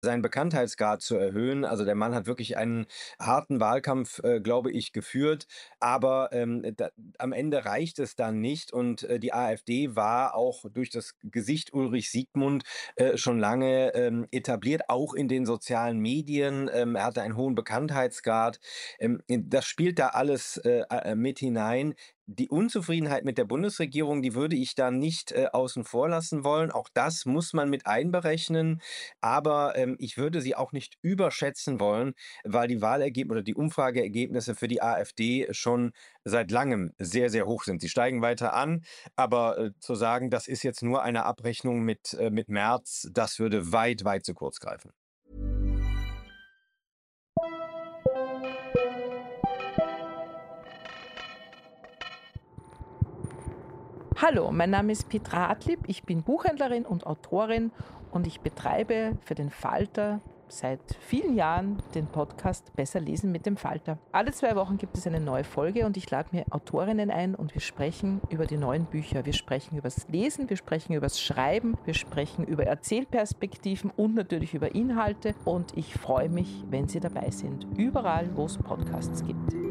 seinen Bekanntheitsgrad zu erhöhen. Also, der Mann hat wirklich einen harten Wahlkampf, glaube ich, geführt, aber, da am Ende reicht es dann nicht und, die AfD war auch durch das Gesicht Ulrich Siegmund, schon lange, etabliert, auch in den sozialen Medien. Er hatte einen hohen Bekanntheitsgrad. Das spielt da alles, mit hinein. Die Unzufriedenheit mit der Bundesregierung, die würde ich da nicht, außen vor lassen wollen. Auch das muss man mit einberechnen. Aber, ich würde sie auch nicht überschätzen wollen, weil die Wahlergebnisse oder die Umfrageergebnisse für die AfD schon seit Langem sehr, sehr hoch sind. Sie steigen weiter an, aber, zu sagen, das ist jetzt nur eine Abrechnung mit Merz, das würde weit, weit zu kurz greifen. Hallo, mein Name ist Petra Adlib, ich bin Buchhändlerin und Autorin und ich betreibe für den Falter seit vielen Jahren den Podcast Besser lesen mit dem Falter. Alle 2 Wochen gibt es eine neue Folge und ich lade mir Autorinnen ein und wir sprechen über die neuen Bücher. Wir sprechen über das Lesen, wir sprechen über das Schreiben, wir sprechen über Erzählperspektiven und natürlich über Inhalte und ich freue mich, wenn Sie dabei sind, überall, wo es Podcasts gibt.